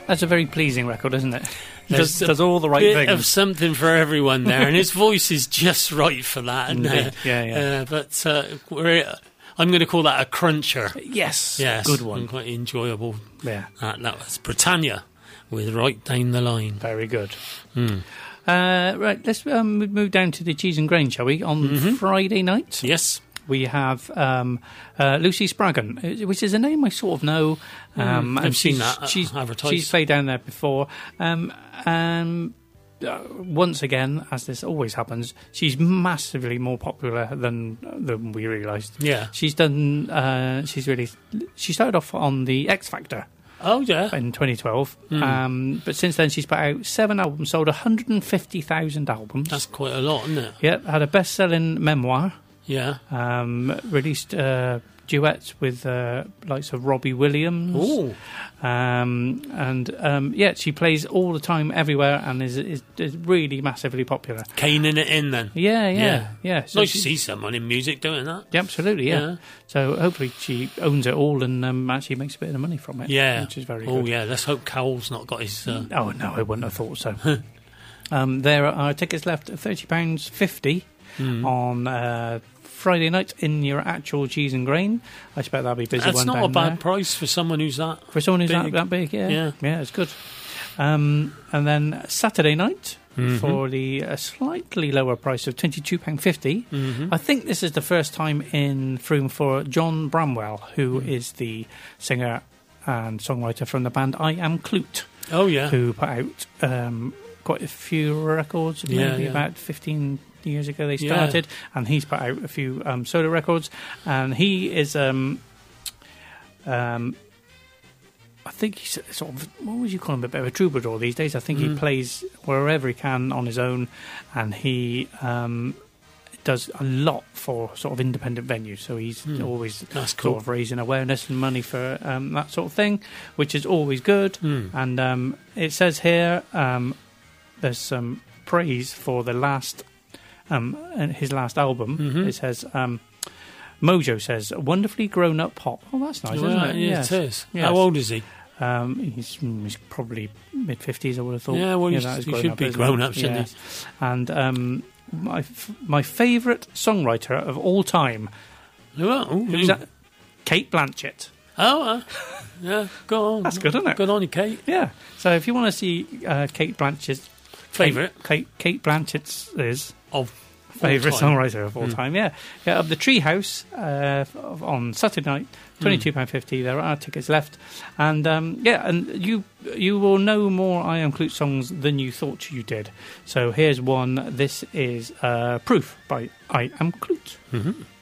That's a very pleasing record, isn't it? Does all the right bit things. Of something for everyone there, and his voice is just right for that. Indeed. Yeah. But I'm going to call that a cruncher. Yes. Good one. And quite enjoyable. Yeah. That was Britannia with Right Down the Line. Very good. Right, let's move down to the Cheese and Grain, shall we? On Friday night, Yes. we have Lucy Spraggan, which is a name I sort of know. I've seen that advertised. She's played down there before. Once again, as this always happens, she's massively more popular than we realised. Yeah. She's done. She started off on the X Factor. Oh, yeah. In 2012. But since then, she's put out 7 albums, sold 150,000 albums. That's quite a lot, isn't it? Yep, had a best-selling memoir. Yeah. Released duets with likes of Robbie Williams. Ooh. She plays all the time, everywhere, and is really massively popular. Caning it in, then. Yeah. So nice to see someone in music doing that. Yeah, absolutely, yeah. So hopefully she owns it all and actually makes a bit of money from it. Yeah. Which is very good. Oh, yeah, let's hope Cowell's not got his... Oh, no, I wouldn't have thought so. There are tickets left at £30.50 on Friday night in your actual Cheese and Grain. I expect that'll be a busy That's one not down a bad there. price for someone who's that For someone who's big. that big, yeah, it's good. And then Saturday night for the slightly lower price of £22.50. I think this is the first time in Frome for John Bramwell, who is the singer and songwriter from the band I Am Clute. Oh, yeah. Who put out quite a few records, maybe about 15 years ago they started, and he's put out a few solo records, and he is I think he's sort of, what would you call him, a bit of a troubadour these days. I think he plays wherever he can on his own, and he does a lot for sort of independent venues, so he's always sort of raising awareness and money for that sort of thing, which is always good. And it says here there's some praise for the last his last album. It says Mojo says wonderfully grown up pop. Oh, that's nice, isn't it? Yeah, it is. How old is he? He's probably mid-50s, I would have thought. Yeah, well, he should be grown up, shouldn't he? And my favourite songwriter of all time. Who's that? Kate Blanchett. Oh, yeah, go on. That's good, isn't it? Good on you, Kate. Yeah. So if you want to see Kate Blanchett's favourite, Kate Blanchett's is favourite songwriter of all time. Yeah, of the Treehouse on Saturday night, £22.50. There are tickets left, and and you will know more I Am Clute songs than you thought you did. So here's one. This is Proof by I Am Clute.